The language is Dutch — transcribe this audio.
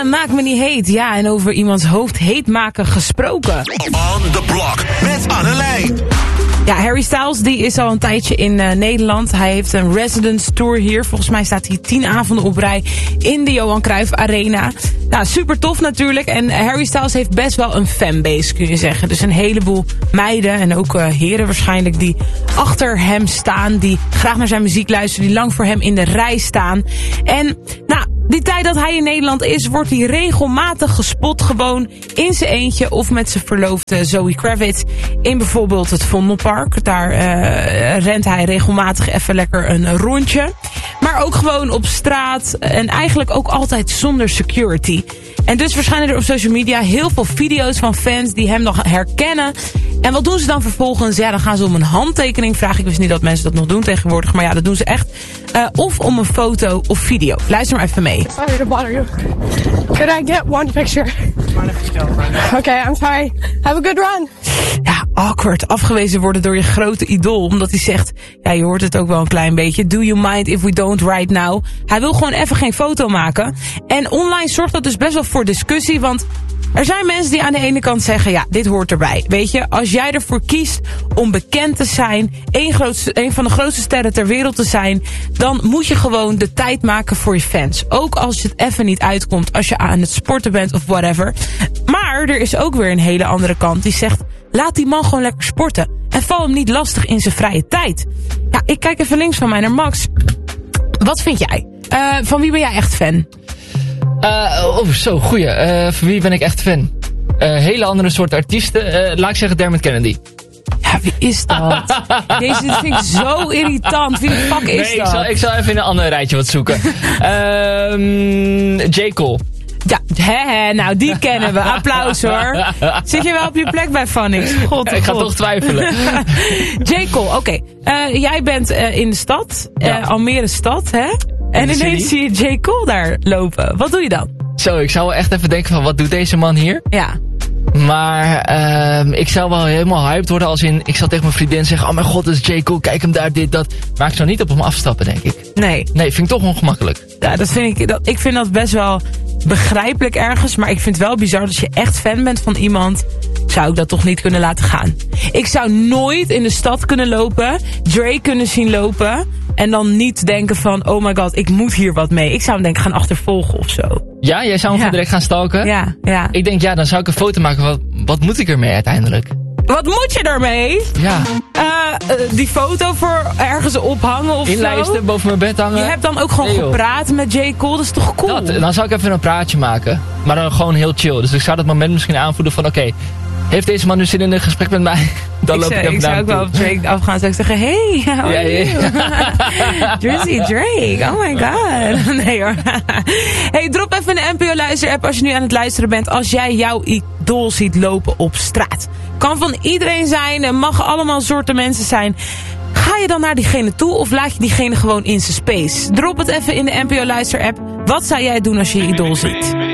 maak me niet heet. Ja, en over iemands hoofd heet maken gesproken. On the block met Annelijn. Ja, Harry Styles die is al een tijdje in Nederland. Hij heeft een residence tour hier. Volgens mij staat hij 10 avonden op rij in de Johan Cruijff Arena. Nou, super tof natuurlijk. En Harry Styles heeft best wel een fanbase, kun je zeggen. Dus een heleboel meiden en ook heren waarschijnlijk die achter hem staan. Die graag naar zijn muziek luisteren. Die lang voor hem in de rij staan. En nou, die tijd dat hij in Nederland is, wordt hij regelmatig gespot. Gewoon in zijn eentje of met zijn verloofde Zoe Kravitz. In bijvoorbeeld het Vondelpark. Daar rent hij regelmatig even lekker een rondje. Maar ook gewoon op straat. En eigenlijk ook altijd zonder security. En dus verschijnen er op social media heel veel video's van fans die hem nog herkennen. En wat doen ze dan vervolgens? Ja, dan gaan ze om een handtekening vragen. Ik wist niet dat mensen dat nog doen tegenwoordig. Maar ja, dat doen ze echt. Of om een foto of video. Luister maar even mee. Sorry to bother you. Could I get one picture? Okay, I'm sorry. Have a good run. Ja, awkward. Afgewezen worden door je grote idool. Omdat hij zegt, ja, je hoort het ook wel een klein beetje. Do you mind if we don't right now? Hij wil gewoon even geen foto maken. En online zorgt dat dus best wel voor discussie. Want er zijn mensen die aan de ene kant zeggen, ja, dit hoort erbij. Weet je, als jij ervoor kiest om bekend te zijn, een van de grootste sterren ter wereld te zijn, dan moet je gewoon de tijd maken voor je fans. Ook als het even niet uitkomt, als je aan het sporten bent of whatever. Maar er is ook weer een hele andere kant die zegt, laat die man gewoon lekker sporten. En val hem niet lastig in zijn vrije tijd. Ja, ik kijk even links van mij naar Max. Wat vind jij? Van wie ben jij echt fan? Zo, goeie. Van wie ben ik echt fan? Hele andere soort artiesten. Laat ik zeggen Dermot Kennedy. Ja, wie is dat? Jezus, dit vind ik zo irritant. Wie de fuck is dat? Ik zal even in een ander rijtje wat zoeken. J. Cole. Ja, nou die kennen we. Applaus hoor. Zit je wel op je plek bij Phonics? God, ik ga toch twijfelen. J. Cole, oké. Jij bent in de stad. Almere stad, hè? En ineens zie je J. Cole daar lopen. Wat doe je dan? Zo, ik zou wel echt even denken van, wat doet deze man hier? Ja. Maar ik zou wel helemaal hyped worden als in, ik zal tegen mijn vriendin zeggen, oh mijn god, dat is J. Cole, kijk hem daar, dit, dat. Maar ik zou niet op hem afstappen, denk ik. Nee, vind ik toch ongemakkelijk. Ja, ik vind dat best wel begrijpelijk ergens, maar ik vind het wel bizar dat als je echt fan bent van iemand, zou ik dat toch niet kunnen laten gaan. Ik zou nooit in de stad kunnen lopen, Drake kunnen zien lopen en dan niet denken van, oh my god, ik moet hier wat mee. Ik zou hem denk ik gaan achtervolgen of zo. Ja, jij zou hem direct gaan stalken? Ja. Ik denk, ja, dan zou ik een foto maken. Wat moet ik ermee uiteindelijk? Wat moet je daarmee? Ja. Die foto voor ergens ophangen of inlijsten, zo? Boven mijn bed hangen. Je hebt dan ook gewoon gepraat met J. Cole, dat is toch cool? Dan zou ik even een praatje maken. Maar dan gewoon heel chill. Dus ik zou dat moment misschien aanvoelen van, oké, heeft deze man nu zin in een gesprek met mij? Dan loop ik even naar hem toe. Ik zou ook wel op Drake afgaan. Zou ik zeggen, hey, how are you? Drizzy Drake, oh my god. Nee hoor. Hey, drop even een NPO Luister app als je nu aan het luisteren bent. Als jij jouw idool ziet lopen op straat. Kan van iedereen zijn, en mag allemaal soorten mensen zijn. Ga je dan naar diegene toe of laat je diegene gewoon in zijn space? Drop het even in de NPO Luister app. Wat zou jij doen als je je idool ziet?